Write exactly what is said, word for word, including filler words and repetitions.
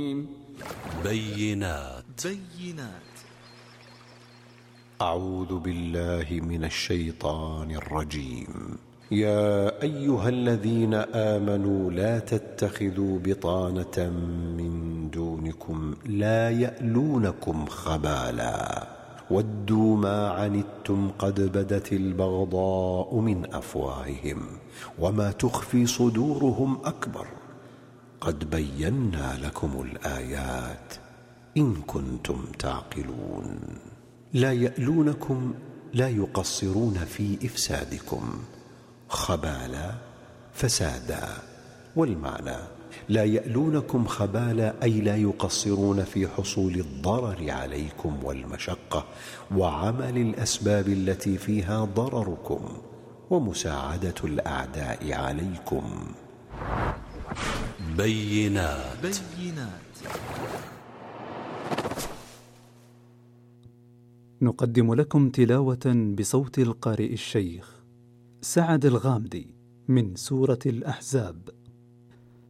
بينات بينات أعوذ بالله من الشيطان الرجيم. يا أيها الذين آمنوا لا تتخذوا بطانة من دونكم لا يألونكم خبالا ودوا ما عنتم قد بدت البغضاء من أفواههم وما تخفي صدورهم أكبر قد بينا لكم الآيات إن كنتم تعقلون. لا يألونكم لا يقصرون في إفسادكم، خبالا فسادا، والمعنى لا يألونكم خبالا أي لا يقصرون في حصول الضرر عليكم والمشقة وعمل الأسباب التي فيها ضرركم ومساعدة الأعداء عليكم. بينات بينات نقدم لكم تلاوة بصوت القارئ الشيخ سعد الغامدي من سورة الأحزاب.